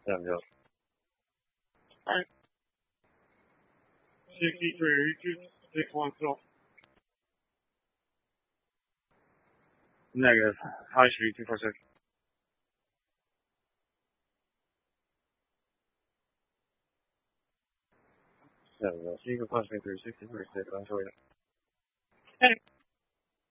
Negative. Alright. Negative. High speed 246. There we go. So you can punch me 360, 36, I'm sure. Hey.